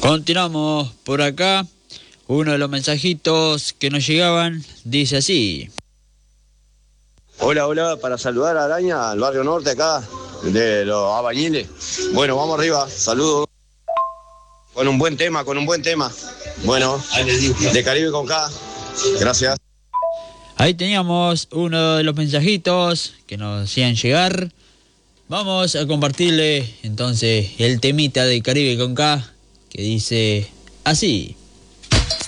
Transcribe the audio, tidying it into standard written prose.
Continuamos por acá. Uno de los mensajitos que nos llegaban dice así. Hola, hola, para saludar a Araña, al barrio norte acá, de los Albañiles. Bueno, vamos arriba, saludos. Con un buen tema. Bueno, de Caribe con K, gracias. Ahí teníamos uno de los mensajitos que nos hacían llegar. Vamos a compartirle entonces el temita de Caribe con K que dice así.